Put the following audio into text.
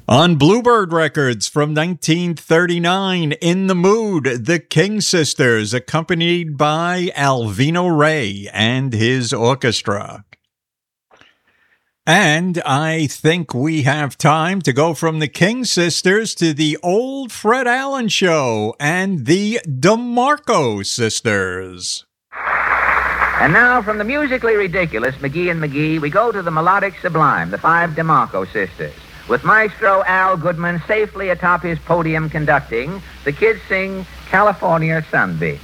On Bluebird Records from 1939, In the Mood, the King Sisters, accompanied by Alvino Rey and his orchestra. And I think we have time to go from the King Sisters to the Old Fred Allen Show and the DeMarco Sisters. And now, from the musically ridiculous McGee and McGee, we go to the melodic sublime, the five DeMarco Sisters. With Maestro Al Goodman safely atop his podium conducting, the kids sing California Sunbeam.